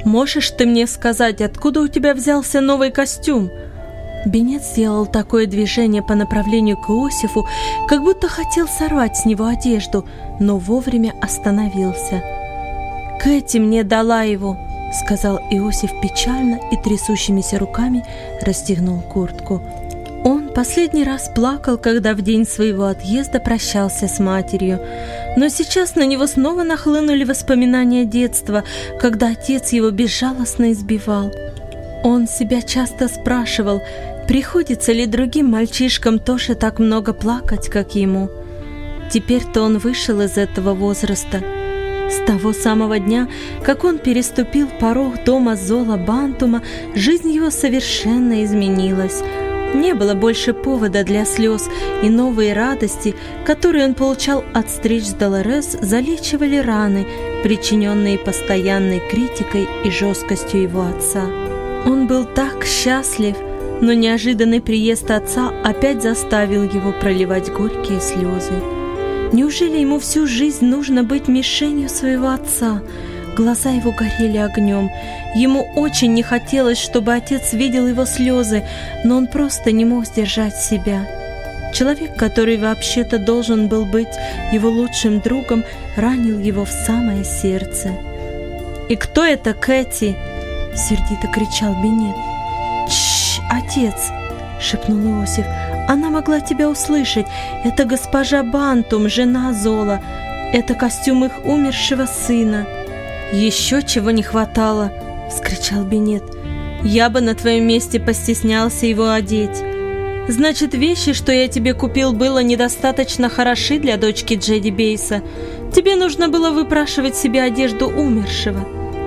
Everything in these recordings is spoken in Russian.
«Можешь ты мне сказать, откуда у тебя взялся новый костюм?» Беннет сделал такое движение по направлению к Иосифу, как будто хотел сорвать с него одежду, но вовремя остановился. «Кэти мне дала его», — сказал Иосиф печально и трясущимися руками расстегнул куртку. Он последний раз плакал, когда в день своего отъезда прощался с матерью, но сейчас на него снова нахлынули воспоминания детства, когда отец его безжалостно избивал. Он себя часто спрашивал, приходится ли другим мальчишкам тоже так много плакать, как ему. Теперь-то он вышел из этого возраста. С того самого дня, как он переступил порог дома Зола Бантума, жизнь его совершенно изменилась. Не было больше повода для слез, и новые радости, которые он получал от встреч с Долорес, залечивали раны, причиненные постоянной критикой и жесткостью его отца. Он был так счастлив, но неожиданный приезд отца опять заставил его проливать горькие слезы. Неужели ему всю жизнь нужно быть мишенью своего отца? Глаза его горели огнем. Ему очень не хотелось, чтобы отец видел его слезы, но он просто не мог сдержать себя. Человек, который вообще-то должен был быть его лучшим другом, ранил его в самое сердце. «И кто это Кэти?» — сердито кричал Беннет. «Тш, отец!» — шепнул Иосиф. «Она могла тебя услышать. Это госпожа Бантум, жена Зола. Это костюм их умершего сына». «Еще чего не хватало!» — вскричал Беннет. «Я бы на твоем месте постеснялся его одеть. Значит, вещи, что я тебе купил, было недостаточно хороши для дочки Джеди Бейса. Тебе нужно было выпрашивать себе одежду умершего».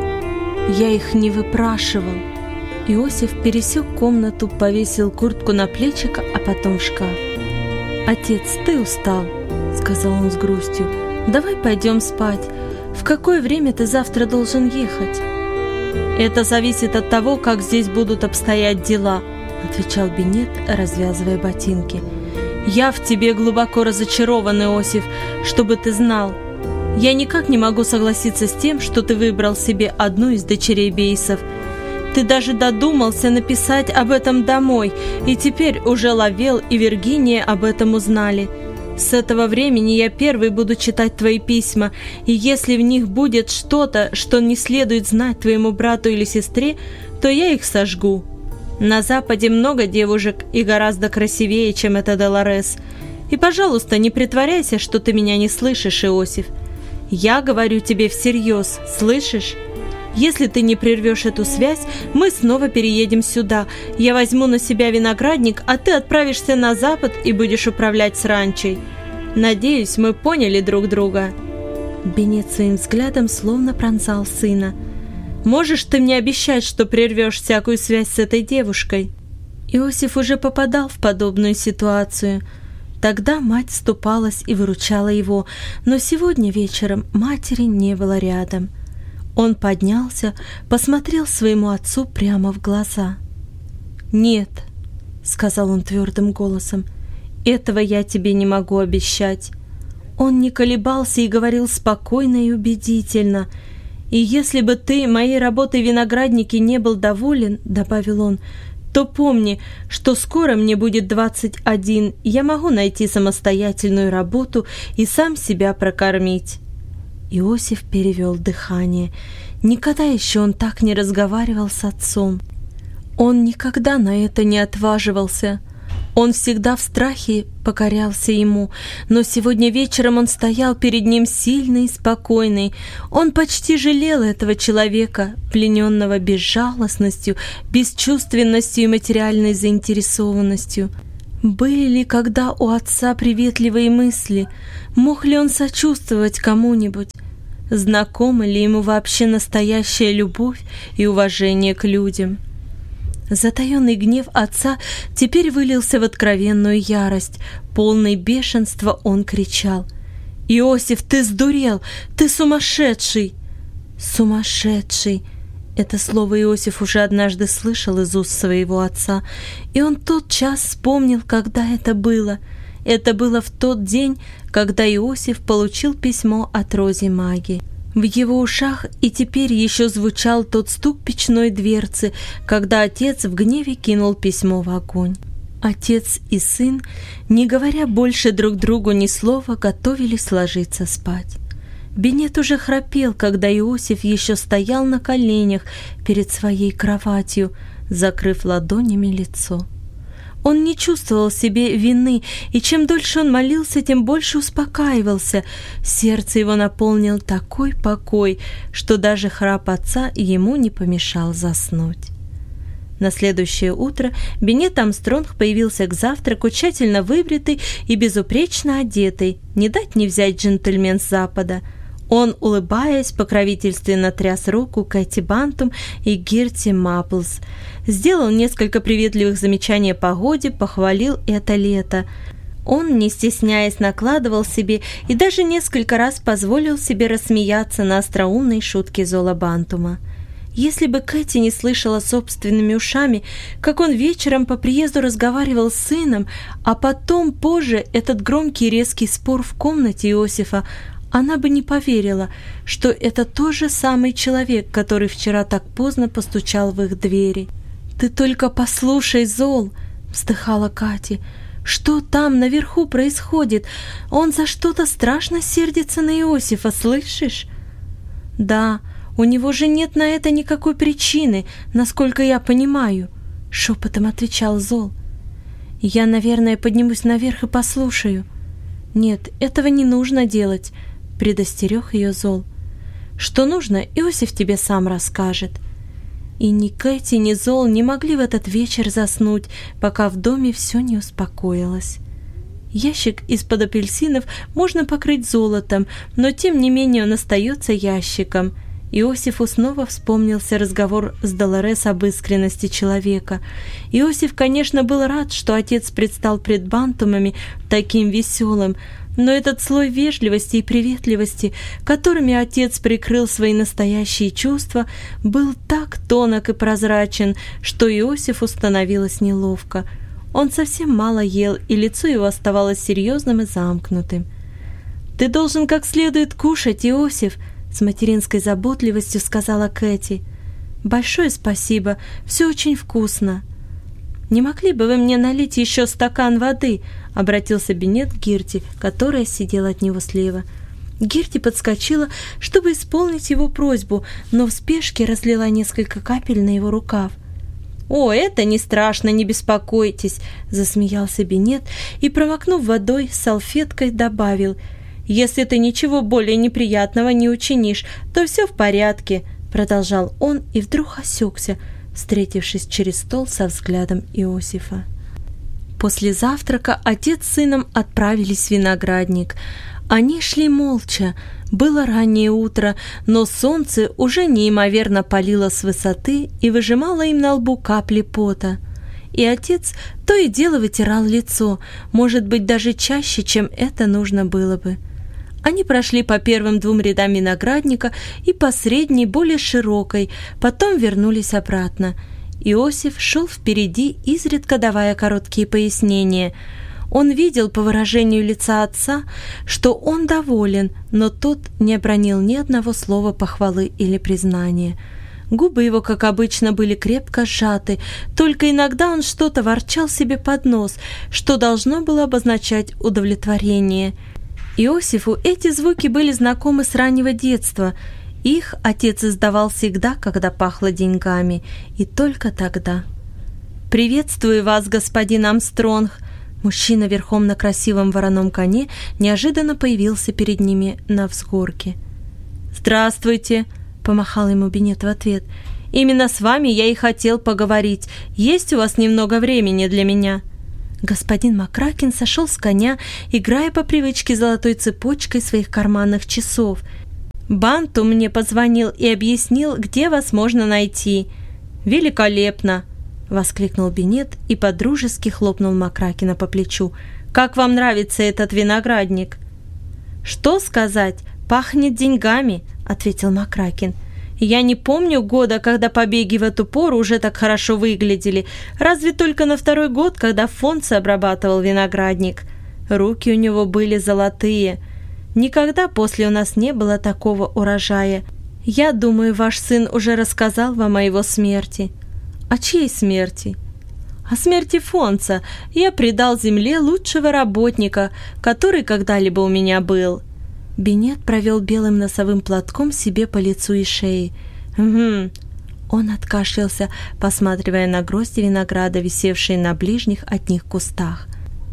«Я их не выпрашивал». Иосиф пересек комнату, повесил куртку на плечико, а потом в шкаф. «Отец, ты устал», — сказал он с грустью. «Давай пойдем спать. В какое время ты завтра должен ехать?» «Это зависит от того, как здесь будут обстоять дела», — отвечал Беннет, развязывая ботинки. «Я в тебе глубоко разочарован, Иосиф, чтобы ты знал. Я никак не могу согласиться с тем, что ты выбрал себе одну из дочерей Бейсов. Ты даже додумался написать об этом домой, и теперь уже Лавел и Виргиния об этом узнали. С этого времени я первый буду читать твои письма, и если в них будет что-то, что не следует знать твоему брату или сестре, то я их сожгу. На Западе много девушек и гораздо красивее, чем эта Долорес. И, пожалуйста, не притворяйся, что ты меня не слышишь, Иосиф. Я говорю тебе всерьез, слышишь? Если ты не прервешь эту связь, мы снова переедем сюда. Я возьму на себя виноградник, а ты отправишься на запад и будешь управлять с ранчой. Надеюсь, мы поняли друг друга». Беннет своим взглядом словно пронзал сына. «Можешь ты мне обещать, что прервешь всякую связь с этой девушкой?» Иосиф уже попадал в подобную ситуацию. Тогда мать вступалась и выручала его, но сегодня вечером матери не было рядом. Он поднялся, посмотрел своему отцу прямо в глаза. «Нет», — сказал он твердым голосом, — «этого я тебе не могу обещать». Он не колебался и говорил спокойно и убедительно. «И если бы ты моей работой в винограднике не был доволен, — добавил он, — то помни, что скоро мне будет 21, и я могу найти самостоятельную работу и сам себя прокормить». Иосиф перевел дыхание. Никогда еще он так не разговаривал с отцом. Он никогда на это не отваживался. Он всегда в страхе покорялся ему, но сегодня вечером он стоял перед ним сильный и спокойный. Он почти жалел этого человека, плененного безжалостностью, бесчувственностью и материальной заинтересованностью. Были ли когда у отца приветливые мысли? Мог ли он сочувствовать кому-нибудь? Знакома ли ему вообще настоящая любовь и уважение к людям? Затаенный гнев отца теперь вылился в откровенную ярость. Полный бешенства он кричал: «Иосиф, ты сдурел! Ты сумасшедший!» «Сумасшедший!» Это слово Иосиф уже однажды слышал из уст своего отца, и он тотчас вспомнил, когда это было. Это было в тот день, когда Иосиф получил письмо от Рози Маги. В его ушах и теперь еще звучал тот стук печной дверцы, когда отец в гневе кинул письмо в огонь. Отец и сын, не говоря больше друг другу ни слова, готовились ложиться спать. Беннет уже храпел, когда Иосиф еще стоял на коленях перед своей кроватью, закрыв ладонями лицо. Он не чувствовал в себе вины, и чем дольше он молился, тем больше успокаивался. Сердце его наполнил такой покой, что даже храп отца ему не помешал заснуть. На следующее утро Беннет Армстронг появился к завтраку тщательно выбритый и безупречно одетый, не дать не взять джентльмен с Запада. Он, улыбаясь, покровительственно тряс руку Кэти Бантум и Герти Мапплс, сделал несколько приветливых замечаний о погоде, похвалил это лето. Он, не стесняясь, накладывал себе и даже несколько раз позволил себе рассмеяться на остроумной шутке Зола Бантума. Если бы Кэти не слышала собственными ушами, как он вечером по приезду разговаривал с сыном, а потом, позже, этот громкий резкий спор в комнате Иосифа, она бы не поверила, что это тот же самый человек, который вчера так поздно постучал в их двери. «Ты только послушай, Зол!» — вздыхала Катя. «Что там наверху происходит? Он за что-то страшно сердится на Иосифа, слышишь?» «Да, у него же нет на это никакой причины, насколько я понимаю», — шепотом отвечал Зол. «Я, наверное, поднимусь наверх и послушаю». «Нет, этого не нужно делать», — предостерег ее Зол. «Что нужно, Иосиф тебе сам расскажет». И ни Кэти, ни Зол не могли в этот вечер заснуть, пока в доме все не успокоилось. Ящик из-под апельсинов можно покрыть золотом, но тем не менее он остается ящиком. Иосифу снова вспомнился разговор с Долорес об искренности человека. Иосиф, конечно, был рад, что отец предстал пред Бантумами таким веселым, но этот слой вежливости и приветливости, которыми отец прикрыл свои настоящие чувства, был так тонок и прозрачен, что Иосифу становилось неловко. Он совсем мало ел, и лицо его оставалось серьезным и замкнутым. «Ты должен как следует кушать, Иосиф», — с материнской заботливостью сказала Кэти. «Большое спасибо, все очень вкусно». «Не могли бы вы мне налить еще стакан воды?» — обратился Беннет к Герти, которая сидела от него слева. Герти подскочила, чтобы исполнить его просьбу, но в спешке разлила несколько капель на его рукав. «О, это не страшно, не беспокойтесь», — засмеялся Беннет и, промокнув водой, салфеткой добавил: «Если ты ничего более неприятного не учинишь, то все в порядке», — продолжал он и вдруг осекся, встретившись через стол со взглядом Иосифа. После завтрака отец с сыном отправились в виноградник. Они шли молча. Было раннее утро, но солнце уже неимоверно палило с высоты и выжимало им на лбу капли пота. И отец то и дело вытирал лицо, может быть, даже чаще, чем это нужно было бы. Они прошли по первым 2 рядам виноградника и по средней, более широкой, потом вернулись обратно. Иосиф шел впереди, изредка давая короткие пояснения. Он видел по выражению лица отца, что он доволен, но тот не обронил ни одного слова похвалы или признания. Губы его, как обычно, были крепко сжаты, только иногда он что-то ворчал себе под нос, что должно было обозначать удовлетворение. Иосифу эти звуки были знакомы с раннего детства. Их отец издавал всегда, когда пахло деньгами, и только тогда. «Приветствую вас, господин Армстронг!» Мужчина верхом на красивом вороном коне неожиданно появился перед ними на взгорке. «Здравствуйте!» — помахал ему Беннет в ответ. «Именно с вами я и хотел поговорить. Есть у вас немного времени для меня?» Господин Макракен сошел с коня, играя по привычке золотой цепочкой своих карманных часов. «Бантум мне позвонил и объяснил, где вас можно найти». «Великолепно!» — воскликнул Беннет и подружески хлопнул Макракена по плечу. «Как вам нравится этот виноградник?» «Что сказать? Пахнет деньгами», — ответил Макракен. «Я не помню года, когда побеги в эту пору уже так хорошо выглядели, разве только на 2-й год, когда Фонце обрабатывал виноградник. Руки у него были золотые. Никогда после у нас не было такого урожая. Я думаю, ваш сын уже рассказал вам о его смерти». «О чьей смерти?» «О смерти Фонца. Я предал земле лучшего работника, который когда-либо у меня был». Беннет провел белым носовым платком себе по лицу и шее. «Угу». Он откашлялся, посматривая на грозди винограда, висевшие на ближних от них кустах.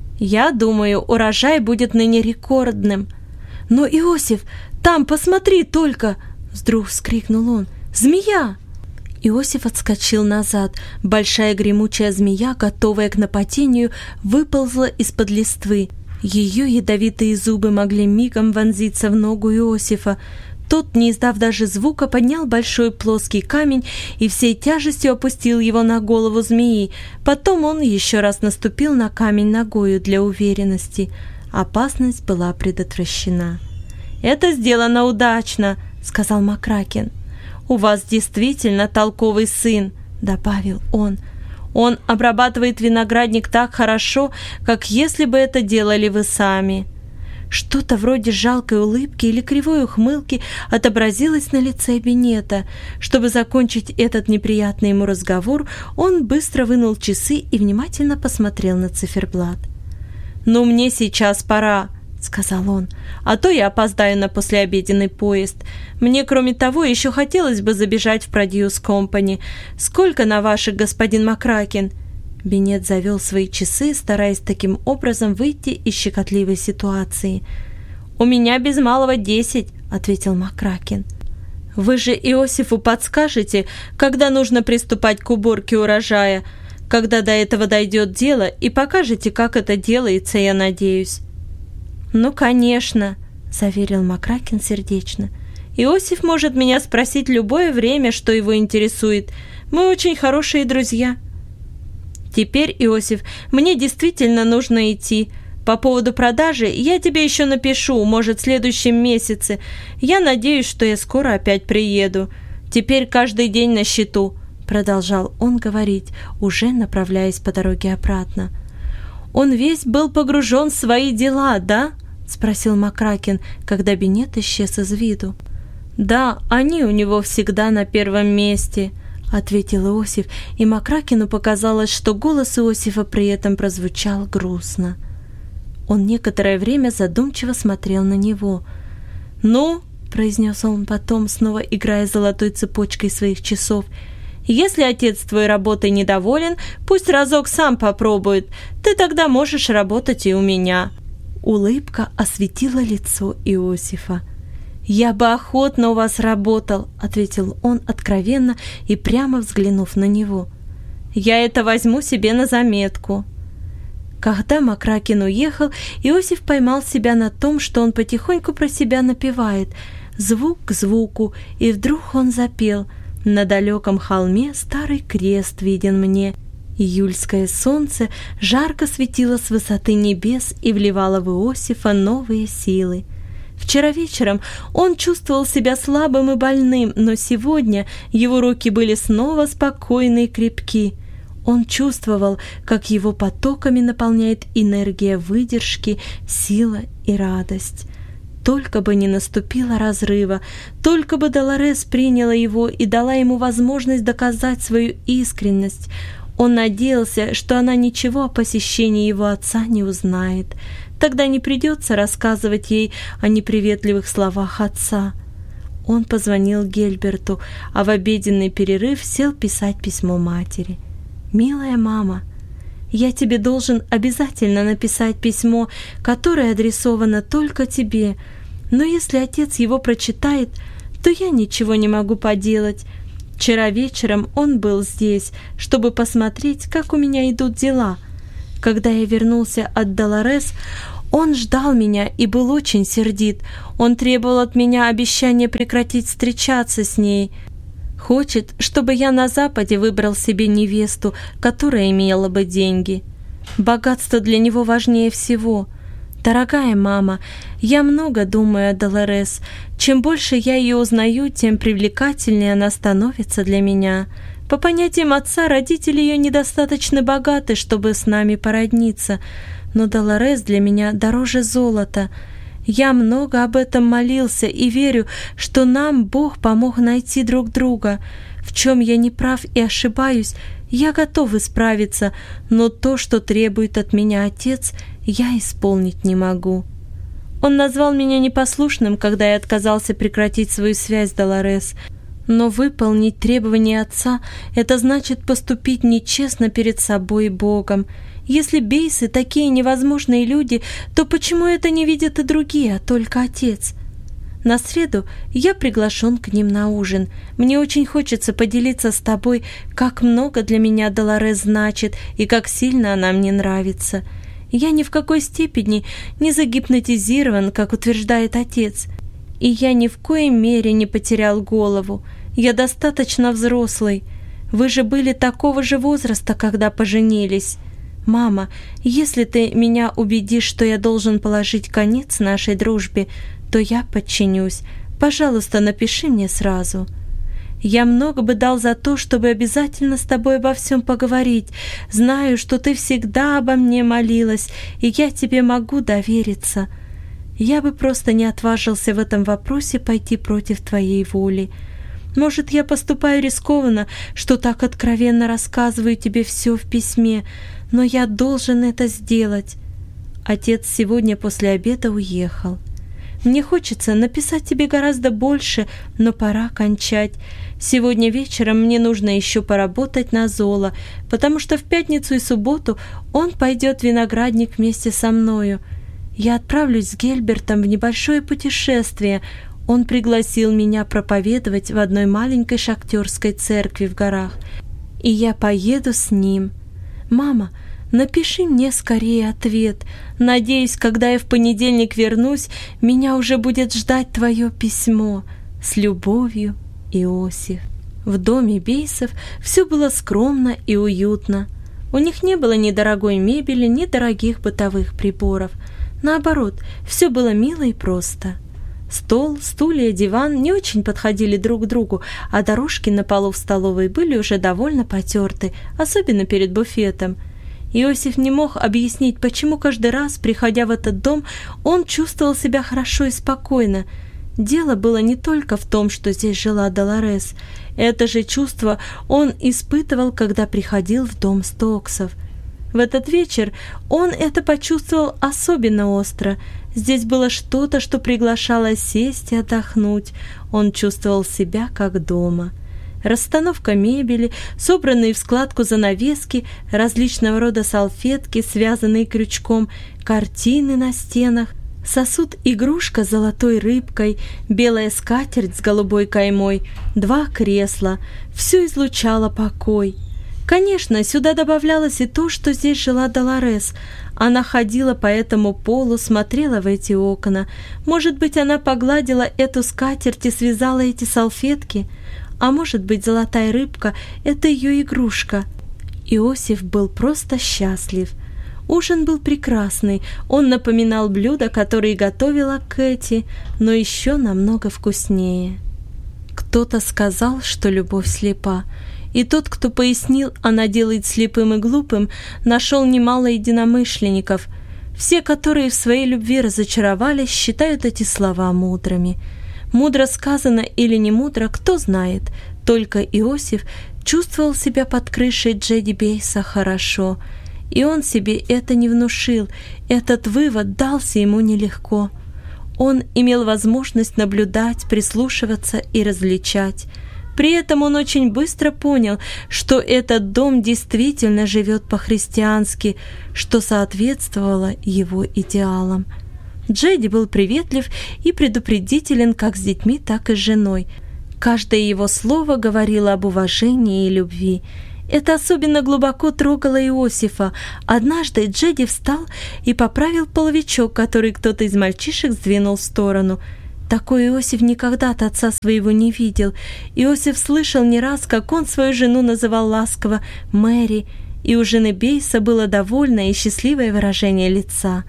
«Я думаю, урожай будет ныне рекордным». «Но, Иосиф, там, посмотри только!» Вдруг вскрикнул он. «Змея!» Иосиф отскочил назад. Большая гремучая змея, готовая к нападению, выползла из-под листвы. Ее ядовитые зубы могли мигом вонзиться в ногу Иосифа. Тот, не издав даже звука, поднял большой плоский камень и всей тяжестью опустил его на голову змеи. Потом он еще раз наступил на камень ногою для уверенности. Опасность была предотвращена. «Это сделано удачно», — сказал Макракен. «У вас действительно толковый сын», — добавил он. «Он обрабатывает виноградник так хорошо, как если бы это делали вы сами». Что-то вроде жалкой улыбки или кривой ухмылки отобразилось на лице Беннета. Чтобы закончить этот неприятный ему разговор, он быстро вынул часы и внимательно посмотрел на циферблат. «Ну, мне сейчас пора», — сказал он, — «а то я опоздаю на послеобеденный поезд. Мне, кроме того, еще хотелось бы забежать в Produce Company. Сколько на ваших, господин Макракен?» Беннет завел свои часы, стараясь таким образом выйти из щекотливой ситуации. «У меня без малого 10», — ответил Макракен. «Вы же Иосифу подскажете, когда нужно приступать к уборке урожая, когда до этого дойдет дело, и покажете, как это делается, я надеюсь». «Ну, конечно», — заверил Макракен сердечно. «Иосиф может меня спросить любое время, что его интересует. Мы очень хорошие друзья». «Теперь, Иосиф, мне действительно нужно идти. По поводу продажи я тебе еще напишу, может, в следующем месяце. Я надеюсь, что я скоро опять приеду. Теперь каждый день на счету», — продолжал он говорить, уже направляясь по дороге обратно. «Он весь был погружен в свои дела, да?» — спросил Макракен, когда Беннет исчез из виду. «Да, они у него всегда на первом месте», — ответил Иосиф, и Макракену показалось, что голос Иосифа при этом прозвучал грустно. Он некоторое время задумчиво смотрел на него. «Ну», — произнес он потом, снова играя золотой цепочкой своих часов, «если отец твой работой недоволен, пусть разок сам попробует. Ты тогда можешь работать и у меня». Улыбка осветила лицо Иосифа. «Я бы охотно у вас работал», — ответил он откровенно и прямо взглянув на него. «Я это возьму себе на заметку». Когда Макракен уехал, Иосиф поймал себя на том, что он потихоньку про себя напевает, звук к звуку, и вдруг он запел: «На далеком холме старый крест виден мне». Июльское солнце жарко светило с высоты небес и вливало в Иосифа новые силы. Вчера вечером он чувствовал себя слабым и больным, но сегодня его руки были снова спокойны и крепки. Он чувствовал, как его потоками наполняет энергия выдержки, сила и радость. Только бы не наступило разрыва, только бы Долорес приняла его и дала ему возможность доказать свою искренность. Он надеялся, что она ничего о посещении его отца не узнает. Тогда не придется рассказывать ей о неприветливых словах отца. Он позвонил Гельберту, а в обеденный перерыв сел писать письмо матери. «Милая мама, я тебе должен обязательно написать письмо, которое адресовано только тебе, но если отец его прочитает, то я ничего не могу поделать. Вчера вечером он был здесь, чтобы посмотреть, как у меня идут дела. Когда я вернулся от Долорес, он ждал меня и был очень сердит. Он требовал от меня обещания прекратить встречаться с ней. Хочет, чтобы я на Западе выбрал себе невесту, которая имела бы деньги. Богатство для него важнее всего. Дорогая мама, я много думаю о Долорес. Чем больше я ее узнаю, тем привлекательнее она становится для меня. По понятиям отца, родители ее недостаточно богаты, чтобы с нами породниться, но Долорес для меня дороже золота. Я много об этом молился и верю, что нам Бог помог найти друг друга. В чем я не прав и ошибаюсь, я готов исправиться, но то, что требует от меня Отец, я исполнить не могу». Он назвал меня непослушным, когда я отказался прекратить свою связь с Долорес. Но выполнить требования Отца — это значит поступить нечестно перед собой и Богом. Если бейсы такие невозможные люди, то почему это не видят и другие, а только Отец? На среду я приглашен к ним на ужин. Мне очень хочется поделиться с тобой, как много для меня Долорес значит и как сильно она мне нравится. Я ни в какой степени не загипнотизирован, как утверждает Отец. И я ни в коей мере не потерял голову. Я достаточно взрослый. Вы же были такого же возраста, когда поженились. Мама, если ты меня убедишь, что я должен положить конец нашей дружбе, то я подчинюсь. Пожалуйста, напиши мне сразу. Я много бы дал за то, чтобы обязательно с тобой обо всем поговорить. Знаю, что ты всегда обо мне молилась, и я тебе могу довериться. Я бы просто не отважился в этом вопросе пойти против твоей воли. Может, я поступаю рискованно, что так откровенно рассказываю тебе все в письме, но я должен это сделать. Отец сегодня после обеда уехал. Мне хочется написать тебе гораздо больше, но пора кончать. Сегодня вечером мне нужно еще поработать на Золо, потому что в пятницу и субботу он пойдет в виноградник вместе со мною. Я отправлюсь с Гельбертом в небольшое путешествие. Он пригласил меня проповедовать в одной маленькой шахтерской церкви в горах, и я поеду с ним. Мама, напиши мне скорее ответ. Надеюсь, когда я в понедельник вернусь, меня уже будет ждать твое письмо. С любовью, Иосиф. В доме Бейсов все было скромно и уютно. У них не было ни дорогой мебели, ни дорогих бытовых приборов. Наоборот, все было мило и просто. Стол, стулья, диван не очень подходили друг к другу, а дорожки на полу в столовой были уже довольно потерты, особенно перед буфетом. Иосиф не мог объяснить, почему каждый раз, приходя в этот дом, он чувствовал себя хорошо и спокойно. Дело было не только в том, что здесь жила Долорес. Это же чувство он испытывал, когда приходил в дом Стоксов. В этот вечер он это почувствовал особенно остро. Здесь было что-то, что приглашало сесть и отдохнуть. Он чувствовал себя как дома. Расстановка мебели, собранные в складку занавески, различного рода салфетки, связанные крючком, картины на стенах, сосуд-игрушка с золотой рыбкой, белая скатерть с голубой каймой, 2 кресла — все излучало покой. Конечно, сюда добавлялось и то, что здесь жила Долорес. Она ходила по этому полу, смотрела в эти окна. Может быть, она погладила эту скатерть и связала эти салфетки? А может быть, золотая рыбка — это ее игрушка? Иосиф был просто счастлив. Ужин был прекрасный, он напоминал блюда, которые готовила Кэти, но еще намного вкуснее. Кто-то сказал, что любовь слепа, и тот, кто пояснил, она делает слепым и глупым, нашел немало единомышленников. Все, которые в своей любви разочаровались, считают эти слова мудрыми. Мудро сказано или не мудро, кто знает. Только Иосиф чувствовал себя под крышей Джеди Бейса хорошо. И он себе это не внушил. Этот вывод дался ему нелегко. Он имел возможность наблюдать, прислушиваться и различать. При этом он очень быстро понял, что этот дом действительно живет по-христиански, что соответствовало его идеалам. Джеди был приветлив и предупредителен как с детьми, так и с женой. Каждое его слово говорило об уважении и любви. Это особенно глубоко трогало Иосифа. Однажды Джеди встал и поправил половичок, который кто-то из мальчишек сдвинул в сторону. Такой Иосиф никогда от отца своего не видел. Иосиф слышал не раз, как он свою жену называл ласково «Мэри», и у жены Бейса было довольное и счастливое выражение лица.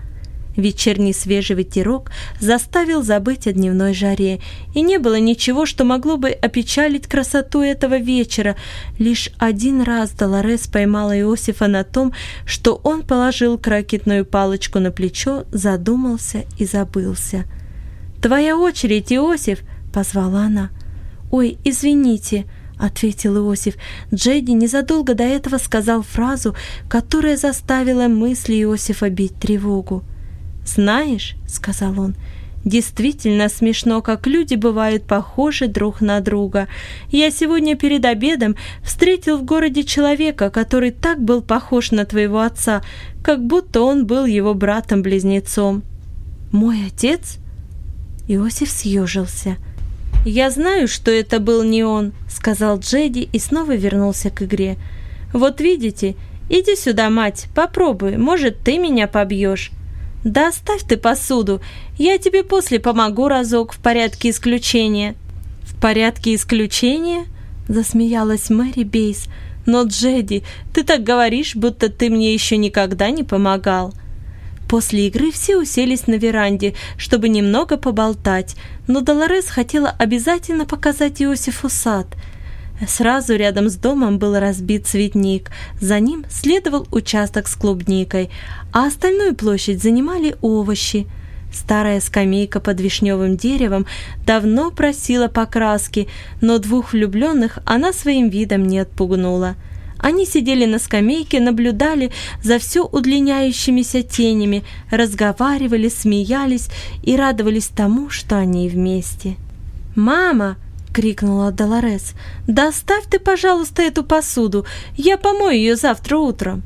Вечерний свежий ветерок заставил забыть о дневной жаре, и не было ничего, что могло бы опечалить красоту этого вечера. Лишь один раз Долорес поймала Иосифа на том, что он положил крокетную палочку на плечо, задумался и забылся. «Твоя очередь, Иосиф!» — позвала она. «Ой, извините!» — ответил Иосиф. Джеди незадолго до этого сказал фразу, которая заставила мысли Иосифа бить тревогу. «Знаешь, — сказал он, — действительно смешно, как люди бывают похожи друг на друга. Я сегодня перед обедом встретил в городе человека, который так был похож на твоего отца, как будто он был его братом-близнецом». «Мой отец?» Иосиф съежился. «Я знаю, что это был не он», — сказал Джеди и снова вернулся к игре. «Вот видите, иди сюда, мать, попробуй, может, ты меня побьешь». «Да оставь ты посуду, я тебе после помогу разок в порядке исключения». «В порядке исключения?» — засмеялась Мэри Бейс. «Но, Джеди, ты так говоришь, будто ты мне еще никогда не помогал». После игры все уселись на веранде, чтобы немного поболтать, но Долорес хотела обязательно показать Иосифу сад. Сразу рядом с домом был разбит цветник, за ним следовал участок с клубникой, а остальную площадь занимали овощи. Старая скамейка под вишневым деревом давно просила покраски, но двух влюбленных она своим видом не отпугнула. Они сидели на скамейке, наблюдали за все удлиняющимися тенями, разговаривали, смеялись и радовались тому, что они вместе. «Мама!» — крикнула Долорес. «Да оставь ты, пожалуйста, эту посуду, я помою ее завтра утром».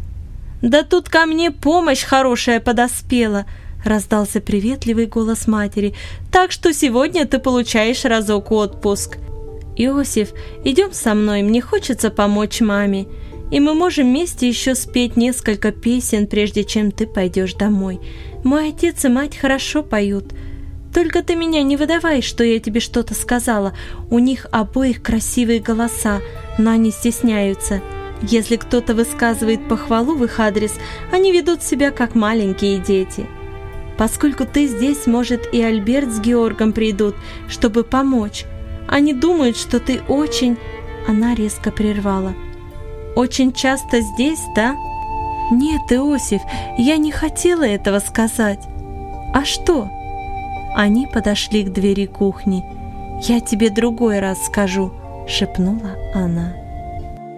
«Да тут ко мне помощь хорошая подоспела», — раздался приветливый голос матери, «так что сегодня ты получаешь разок отпуск». «Иосиф, идем со мной, мне хочется помочь маме, и мы можем вместе еще спеть несколько песен, прежде чем ты пойдешь домой. Мой отец и мать хорошо поют. Только ты меня не выдавай, что я тебе что-то сказала. У них обоих красивые голоса, но они стесняются. Если кто-то высказывает похвалу в их адрес, они ведут себя как маленькие дети. Поскольку ты здесь, может, и Альберт с Георгом придут, чтобы помочь. Они думают, что ты очень...» Она резко прервала. «Очень часто здесь, да?» «Нет, Иосиф, я не хотела этого сказать». «А что?» Они подошли к двери кухни. «Я тебе другой раз скажу», — шепнула она.